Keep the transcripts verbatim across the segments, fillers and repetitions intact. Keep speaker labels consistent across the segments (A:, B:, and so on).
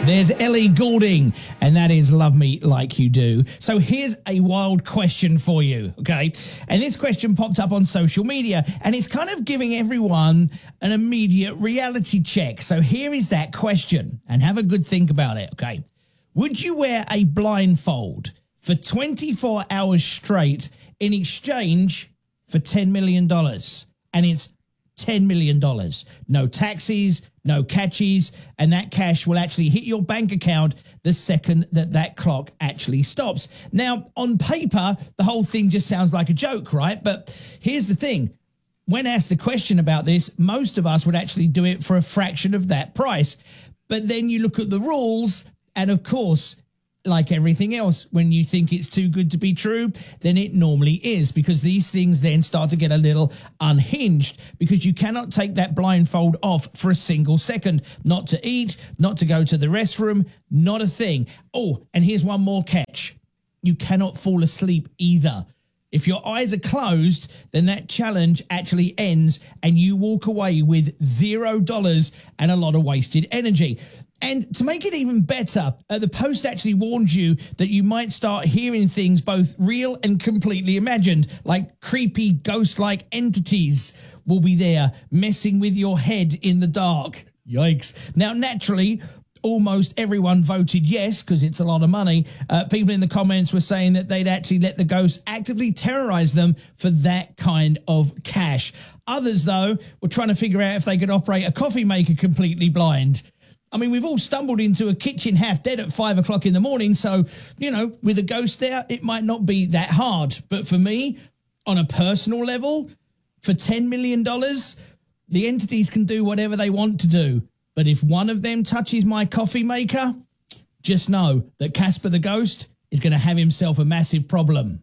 A: There's Ellie Goulding, and that is Love Me Like You Do. So here's a wild question for you, okay? And this question popped up on social media, and it's kind of giving everyone an immediate reality check. So here is that question, and have a good think about it, okay? Would you wear a blindfold for twenty-four hours straight in exchange for ten million dollars? And it's ten million dollars. No taxis, no catchies, and that cash will actually hit your bank account the second that that clock actually stops. Now, on paper, the whole thing just sounds like a joke, right? But here's the thing. When asked a question about this, most of us would actually do it for a fraction of that price. But then you look at the rules, and of course, like everything else, when you think it's too good to be true, then it normally is, because these things then start to get a little unhinged, because you cannot take that blindfold off for a single second. Not to eat, not to go to the restroom, not a thing. Oh, and here's one more catch. You cannot fall asleep either. If your eyes are closed, then that challenge actually ends and you walk away with zero dollars and a lot of wasted energy. And to make it even better, uh, the post actually warns you that you might start hearing things both real and completely imagined, like creepy ghost-like entities will be there messing with your head in the dark. Yikes. Now, naturally, almost everyone voted yes, because it's a lot of money. Uh, people in the comments were saying that they'd actually let the ghost actively terrorize them for that kind of cash. Others, though, were trying to figure out if they could operate a coffee maker completely blind. I mean, we've all stumbled into a kitchen half dead at five o'clock in the morning. So, you know, with a ghost there, it might not be that hard. But for me, on a personal level, for ten million dollars, the entities can do whatever they want to do. But if one of them touches my coffee maker, just know that Casper the Ghost is going to have himself a massive problem.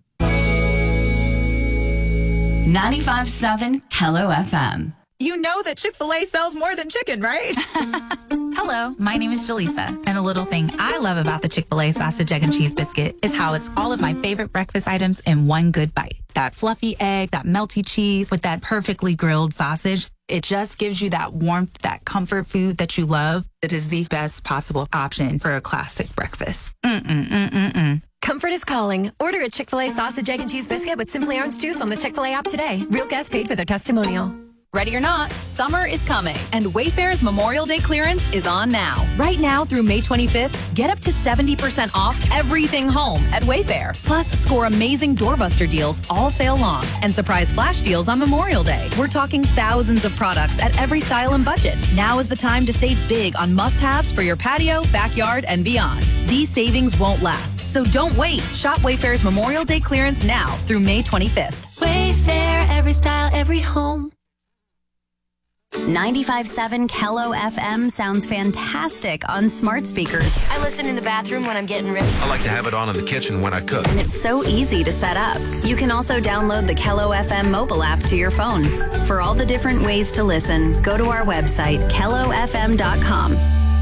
B: ninety-five point seven Hello F M.
C: You know that Chick-fil-A sells more than chicken, right?
D: Hello, my name is Jaleesa, and a little thing I love about the Chick-fil-A sausage, egg, and cheese biscuit is how it's all of my favorite breakfast items in one good bite. That fluffy egg, that melty cheese with that perfectly grilled sausage. It just gives you that warmth, that comfort food that you love. It is the best possible option for a classic breakfast. Mm-mm-mm-mm-mm.
E: Comfort is calling. Order a Chick-fil-A sausage, egg, and cheese biscuit with Simply Orange Juice on the Chick-fil-A app today. Real guests paid for their testimonial.
F: Ready or not, summer is coming, and Wayfair's Memorial Day clearance is on now. Right now through May twenty-fifth, get up to seventy percent off everything home at Wayfair. Plus, score amazing doorbuster deals all sale long and surprise flash deals on Memorial Day. We're talking thousands of products at every style and budget. Now is the time to save big on must-haves for your patio, backyard, and beyond. These savings won't last, so don't wait. Shop Wayfair's Memorial Day clearance now through May twenty-fifth.
E: Wayfair, every style, every home.
B: ninety-five point seven Hello F M sounds fantastic on smart speakers.
G: I listen in the bathroom when I'm getting ready.
H: I like to have it on in the kitchen when I cook.
B: And it's so easy to set up. You can also download the Hello F M mobile app to your phone. For all the different ways to listen, go to our website, hello f m dot com.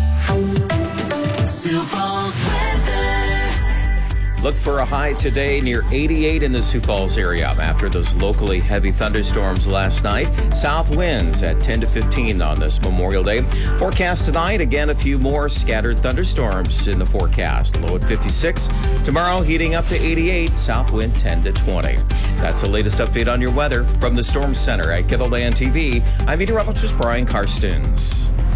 I: Sioux Falls weather.
J: Look for a high today near eighty-eight in the Sioux Falls area after those locally heavy thunderstorms last night. South winds at ten to fifteen on this Memorial Day. Forecast tonight, again, a few more scattered thunderstorms in the forecast. Low at fifty-six. Tomorrow, heating up to eighty-eight. South wind ten to twenty. That's the latest update on your weather from the Storm Center at Gilliland T V. I'm meteorologist Brian Karstens.